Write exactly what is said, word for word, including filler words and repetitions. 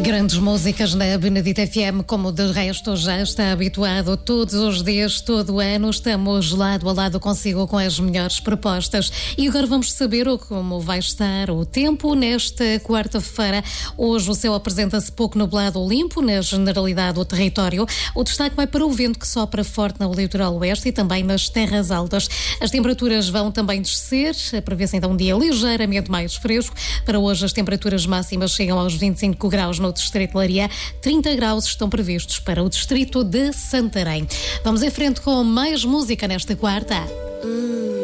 Grandes músicas na Benedita F M, como de resto já está habituado todos os dias, todo o ano. Estamos lado a lado consigo com as melhores propostas. E agora vamos saber como vai estar o tempo nesta quarta-feira. Hoje o céu apresenta-se pouco nublado ou limpo na generalidade do território. O destaque vai para o vento que sopra forte no litoral oeste e também nas terras altas. As temperaturas vão também descer, prevê-se então um dia ligeiramente mais fresco. Para hoje as temperaturas máximas chegam aos vinte e cinco graus no Distrito de Leiria, trinta graus estão previstos para o Distrito de Santarém. Vamos em frente com mais música nesta quarta.